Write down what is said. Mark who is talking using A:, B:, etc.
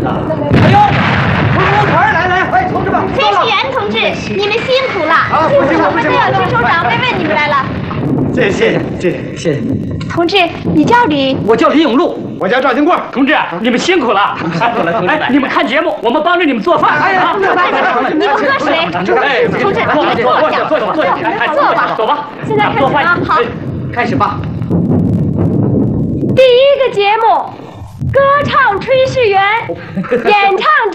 A: 了。哎呦，我团来，哎，同志们，
B: 炊事员同志，你们辛苦了。我们的杨支首长慰问你们来了。
A: 谢谢。
B: 同志，你叫李？
A: 我叫李永禄，我叫赵金贵。同志，你们辛苦了，辛苦了，同志们。哎，你们看节目，我们帮着你们做饭。哎呀，
B: 你们喝水。同志，你们坐下，坐吧，
A: 走吧。
B: 现在开始吧。好，
A: 开始吧。
B: 第一个节目，歌唱炊事员，演唱者。